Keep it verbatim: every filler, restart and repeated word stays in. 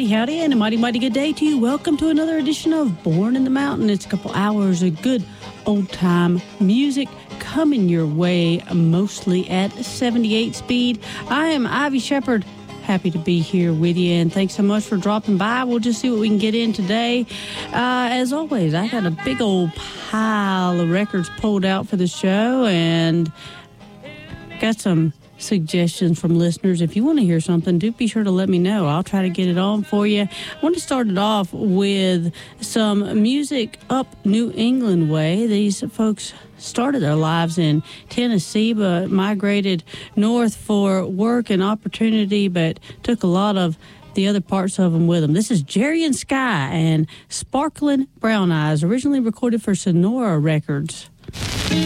Howdy, howdy, and a mighty, mighty good day to you. Welcome to another edition of Born in the Mountain. It's a couple hours of good old-time music coming your way, mostly at seventy-eight speed. I am Ivy Shepard. Happy to be here with you, and thanks so much for dropping by. We'll just see what we can get in today. Uh, as always, I got a big old pile of records pulled out for the show, and got some suggestions from listeners. If you want to hear something, do be sure to let me know. I'll try to get it on for you. I want to start it off with some music up New England way. These folks started their lives in Tennessee, but migrated north for work and opportunity, but took a lot of the other parts of them with them. This is Jerry and Sky and Sparkling Brown Eyes, originally recorded for Sonora Records.